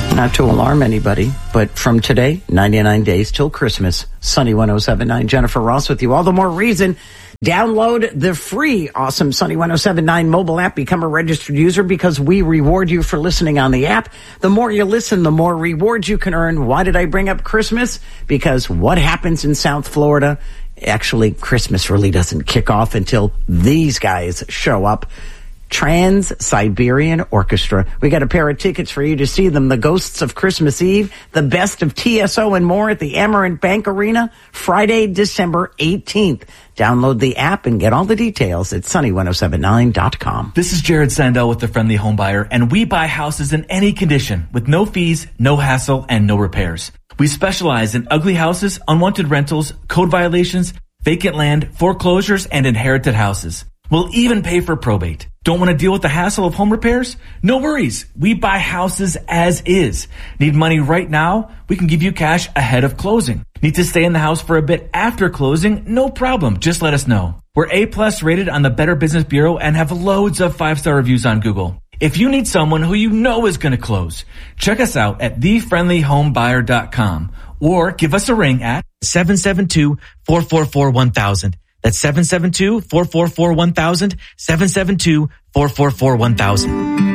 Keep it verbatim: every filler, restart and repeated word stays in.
Not to alarm anybody, but from today, ninety-nine days till Christmas, Sunny one oh seven point nine, Jennifer Ross with you. All the more reason, download the free awesome Sunny one oh seven point nine mobile app. Become a registered user because we reward you for listening on the app. The more you listen, the more rewards you can earn. Why did I bring up Christmas? Because what happens in South Florida? Actually, Christmas really doesn't kick off until these guys show up. Trans-Siberian Orchestra. We got a pair of tickets for you to see them. The Ghosts of Christmas Eve, the best of T S O and more at the Amerant Bank Arena, Friday, December eighteenth. Download the app and get all the details at sunny one oh seven nine dot com. This is Jared Sandell with The Friendly Home Buyer, and we buy houses in any condition with no fees, no hassle, and no repairs. We specialize in ugly houses, unwanted rentals, code violations, vacant land, foreclosures, and inherited houses. We'll even pay for probate. Don't want to deal with the hassle of home repairs? No worries. We buy houses as is. Need money right now? We can give you cash ahead of closing. Need to stay in the house for a bit after closing? No problem. Just let us know. We're A-plus rated on the Better Business Bureau and have loads of five-star reviews on Google. If you need someone who you know is going to close, check us out at the friendly home buyer dot com or give us a ring at seven seven two, four four four, one thousand. That's seven seven two, four four four, one thousand, seven seven two, four four four, one thousand.